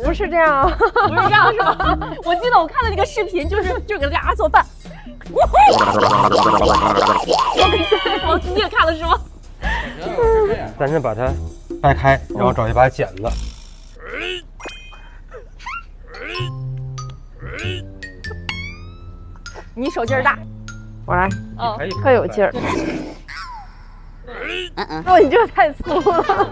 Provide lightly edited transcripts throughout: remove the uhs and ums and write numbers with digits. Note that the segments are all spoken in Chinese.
不是这样， 不是这样是吧？我记得我看的那个视频，就给大家做饭。你也看了是吗？ 咱先把它掰开，然后找一把剪子。 你手劲儿大， 我来， 哦， 特有劲儿。哦，你这个太粗了。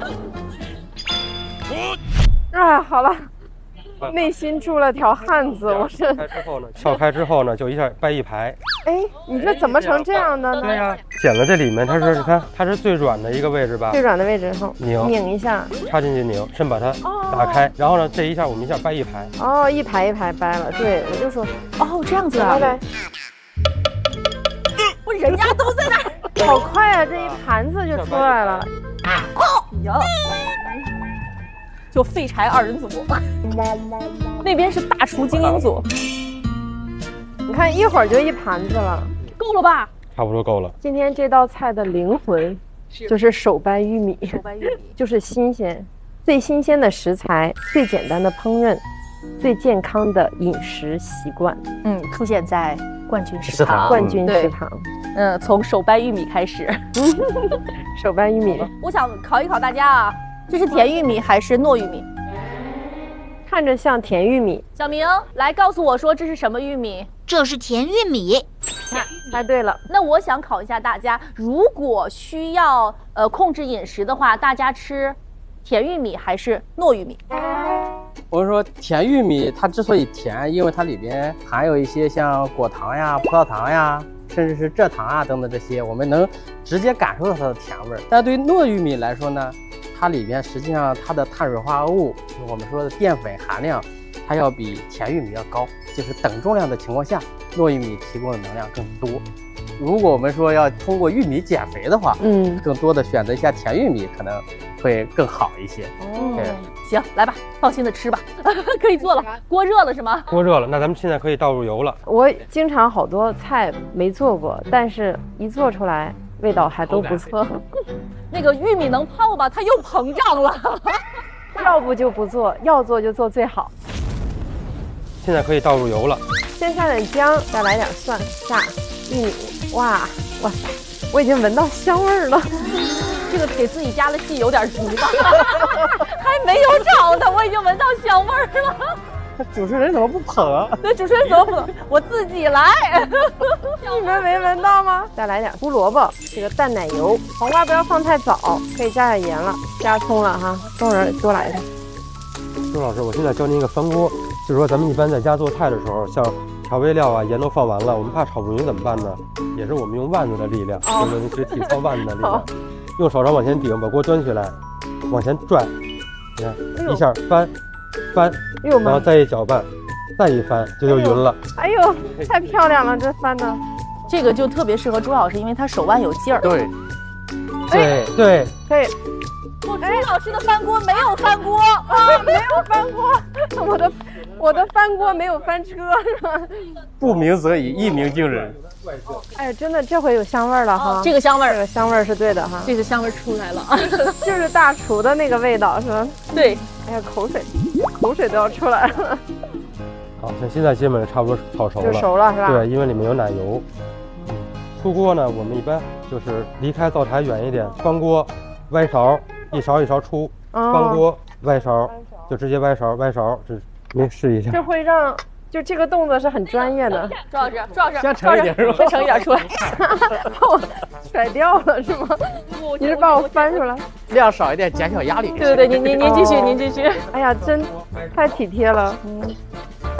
啊，好了，内心住了条汉子，我是。 撬开之后呢，就一下掰一排。 哎，你这怎么成这样的呢？ 对呀，剪了这里面它是你看它是最软的一个位置吧？ 最软的位置后拧一下， 插进去拧，先把它打开，然后呢这一下我们一下掰一排。 哦，一排一排掰了，对，我就说， 哦这样子啊。 来， 我人家都在那儿， 好快啊，这一盘子就出来了。 呀，就废柴2人组，那边是大厨精英组。 你看一会儿就一盘子了， 够了吧？ 差不多够了。 今天这道菜的灵魂就是手掰玉米， 手掰玉米就是新鲜，最新鲜的食材，最简单的烹饪，最健康的饮食习惯。 出现在冠军食堂。 冠军食堂。 从手掰玉米开始。 手掰玉米。 我想考一考大家啊，这是甜玉米还是糯玉米？ 看着像甜玉米。 小明，来告诉我说这是什么玉米？ 这是甜玉米。 猜对了。 那我想考一下大家，如果需要控制饮食的话，大家吃甜玉米还是糯玉米？ 我们说甜玉米它之所以甜，因为它里边含有一些像果糖呀、葡萄糖呀，甚至是蔗糖啊等等这些，我们能直接感受到它的甜味儿。但对于糯玉米来说呢，它里边实际上它的碳水化合物，我们说的淀粉含量，它要比甜玉米要高，就是等重量的情况下，糯玉米提供的能量更多。如果我们说要通过玉米减肥的话，更多的选择一下甜玉米可能会更好一些。 行，来吧，放心的吃吧，可以做了。锅热了是吗？ 锅热了，那咱们现在可以倒入油了。 我经常好多菜没做过，但是一做出来味道还都不错。 那个玉米能泡吗？它又膨胀了。 要不就不做，要做就做最好。 现在可以倒入油了。 先下点姜，再来点蒜，下玉米。哇塞，我已经闻到香味儿了。 这个给自己加了戏有点足吧？还没有炒呢，我已经闻到香味儿了。 主持人怎么不捧啊？ 对，主持人怎么不捧？我自己来。 你们没闻到吗？再来点胡萝卜，这个淡奶油，黄瓜不要放太早，可以加点盐了，加葱了哈，葱仁多来点。 周老师，我现在教您一个翻锅，就是说咱们一般在家做菜的时候，像调味料啊、盐都放完了，我们怕炒不匀怎么办呢？也是我们用腕子的力量，就是你学体操腕子的力量，用手掌往前顶，把锅端起来，往前转，你看一下翻，然后再一搅拌，再一翻，就匀了。 哎呦，太漂亮了，这翻的。 这个就特别适合朱老师，因为他手腕有劲儿。 对， 可以。 朱老师的翻锅没有翻锅啊，没有翻锅，我的翻锅没有翻车是吧？ 不鸣则已，一鸣惊人。 哎，真的这回有香味了哈， 这个香味儿， 这个香味儿是对的哈， 这个香味儿出来了， 就是大厨的那个味道是吧？ 对， 哎呀，口水都要出来了。 好，像现在基本上差不多炒熟了， 就熟了是吧？ 对，因为里面有奶油。出锅呢，我们一般就是离开灶台远一点，翻锅，歪勺，一勺一勺出，翻锅歪勺，就直接歪勺，这您试一下。 这会让。就这个动作是很专业的， 朱老师， 先盛一点是吧？ 先盛一点出来， 把我甩掉了是吗？你是把我翻出来， 量少一点，减小压力。 对，您继续。 哎呀，真太体贴了。